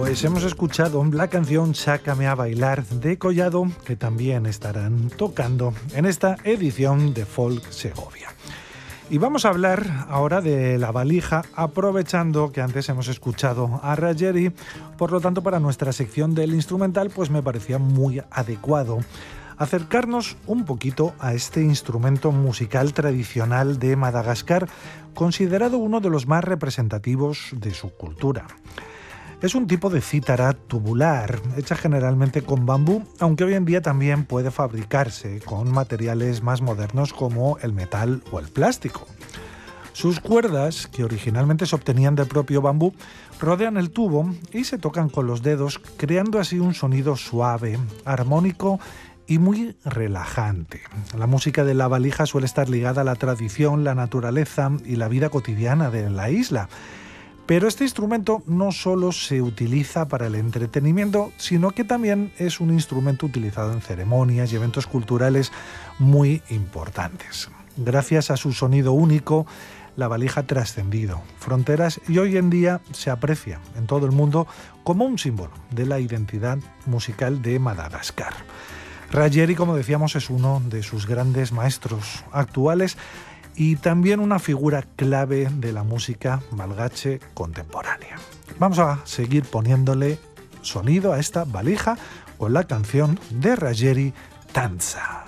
Pues hemos escuchado la canción Sácame a bailar de Collado, que también estarán tocando en esta edición de Folk Segovia. Y vamos a hablar ahora de la valija, aprovechando que antes hemos escuchado a Raggieri. Por lo tanto, para nuestra sección del instrumental, pues me parecía muy adecuado acercarnos un poquito a este instrumento musical tradicional de Madagascar, considerado uno de los más representativos de su cultura. Es un tipo de cítara tubular, hecha generalmente con bambú, aunque hoy en día también puede fabricarse con materiales más modernos como el metal o el plástico. Sus cuerdas, que originalmente se obtenían del propio bambú, rodean el tubo y se tocan con los dedos, creando así un sonido suave, armónico y muy relajante. La música de la valija suele estar ligada a la tradición, la naturaleza y la vida cotidiana de la isla. Pero este instrumento no solo se utiliza para el entretenimiento, sino que también es un instrumento utilizado en ceremonias y eventos culturales muy importantes. Gracias a su sonido único, la valija ha trascendido fronteras y hoy en día se aprecia en todo el mundo como un símbolo de la identidad musical de Madagascar. Raggieri, como decíamos, es uno de sus grandes maestros actuales y también una figura clave de la música malgache contemporánea. Vamos a seguir poniéndole sonido a esta valija con la canción de Raggieri, Tanza.